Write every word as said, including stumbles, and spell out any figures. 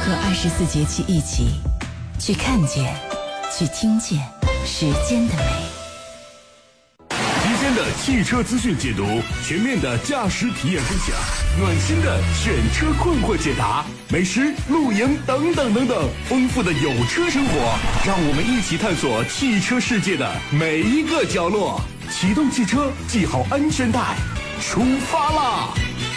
和二十四节气一起去看见，去听见时间的美。 新鲜的汽车资讯解读，全面的驾驶体验分享，暖心的选车困惑解答，美食、露营等等等等，丰富的有车生活，让我们一起探索汽车世界的每一个角落。启动汽车，系好安全带，出发啦！